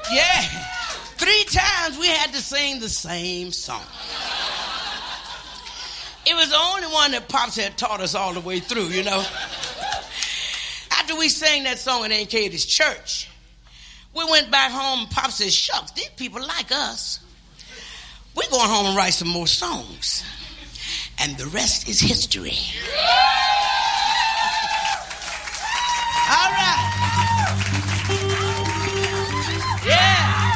Yeah. 3 times we had to sing the same song. It was the only one that Pops had taught us all the way through, you know. After we sang that song in Aunt Katie's church, we went back home and Pop said, shucks, these people like us. We're going home and write some more songs. And the rest is history. All right.